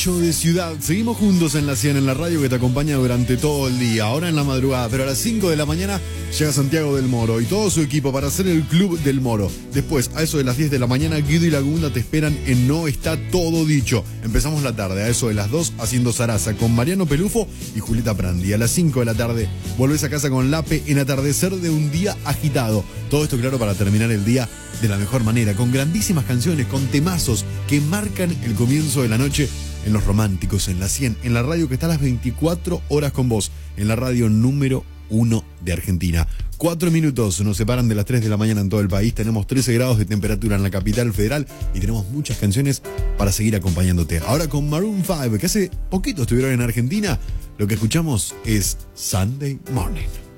De ciudad, seguimos juntos en la 100, en la radio que te acompaña durante todo el día, ahora en la madrugada, pero a las 5 de la mañana llega Santiago del Moro y todo su equipo para hacer el Club del Moro. Después, a eso de las 10 de la mañana, Guido y Lagunda te esperan en No Está Todo Dicho. Empezamos la tarde, a eso de las 2, haciendo zaraza con Mariano Pelufo y Julieta Prandi. A las 5 de la tarde, volvés a casa con Lape en Atardecer de un Día Agitado. Todo esto, claro, para terminar el día de la mejor manera, con grandísimas canciones, con temazos que marcan el comienzo de la noche. En Los Románticos, en la 100, en la radio que está a las 24 horas con vos, en la radio número 1 de Argentina. 4 minutos nos separan de las 3 de la mañana en todo el país, tenemos 13 grados de temperatura en la capital federal y tenemos muchas canciones para seguir acompañándote. Ahora con Maroon 5, que hace poquito estuvieron en Argentina, lo que escuchamos es Sunday Morning.